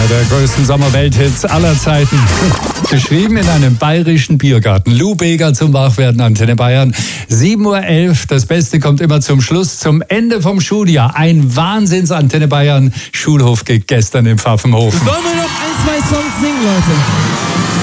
der größten Sommerwelthits aller Zeiten. Geschrieben in einem bayerischen Biergarten. Lou Bega zum Wachwerden, Antenne Bayern. 7:11 Uhr, das Beste kommt immer zum Schluss, zum Ende vom Schuljahr. Ein Wahnsinns-Antenne Bayern Schulhofgig gestern im Pfaffenhofen. Sollen wir noch ein, zwei Songs singen, Leute?